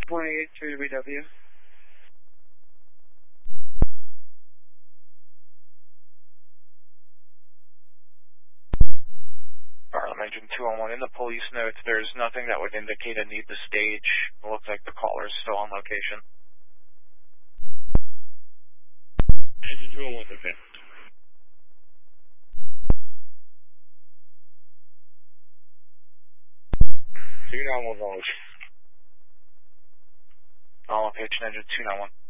283WW. Harlem Engine 211. In the police notes, there's nothing that would indicate a need to stage. It looks like the caller's still on location. Engine 211, okay. $291. On location, Engine 291.